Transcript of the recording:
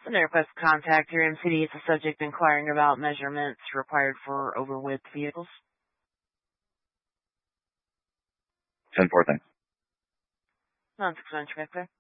When they request to contact your MCD, it's a subject inquiring about measurements required for overweight vehicles. 10-4, thanks. Non-6 Victor.